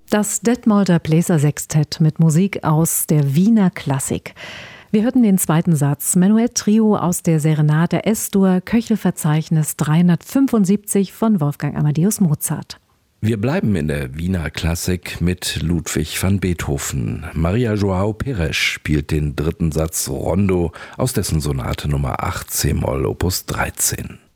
Das Detmolder Bläsersextett mit Musik aus der Wiener Klassik. Wir hörten den zweiten Satz, Menuett Trio aus der Serenade S-Dur, Köchelverzeichnis 375 von Wolfgang Amadeus Mozart. Wir bleiben in der Wiener Klassik mit Ludwig van Beethoven. Maria João Pires spielt den dritten Satz Rondo aus dessen Sonate Nummer 8 c-Moll Opus 13.